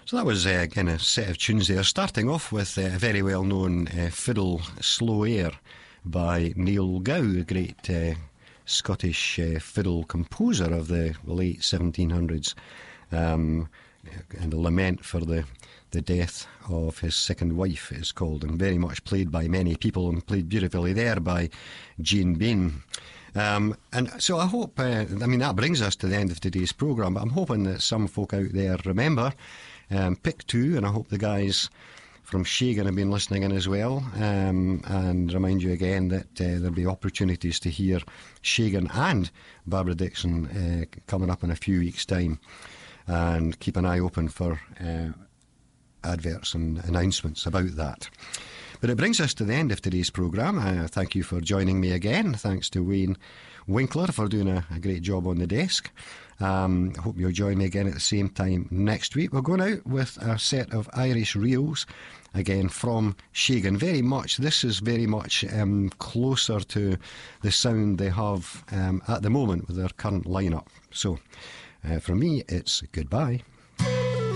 So that was again a set of tunes there, starting off with a very well-known fiddle Slow Air by Neil Gow, a great Scottish fiddle composer of the late 1700s, and a lament for the death of his second wife, it is called, and very much played by many people, and played beautifully there by Jean Bain. And so I hope, that brings us to the end of today's programme, but I'm hoping that some folk out there remember Pick Two, and I hope the guys from Shagan have been listening in as well, and remind you again that there'll be opportunities to hear Shagan and Barbara Dixon coming up in a few weeks' time, and keep an eye open for adverts and announcements about that. But it brings us to the end of today's programme. Thank you for joining me again. Thanks to Wayne Winkler for doing a great job on the desk. I hope you'll join me again at the same time next week. We're going out with a set of Irish reels, again from Shagan. This is very much closer to the sound they have at the moment with their current lineup. So from me, it's goodbye.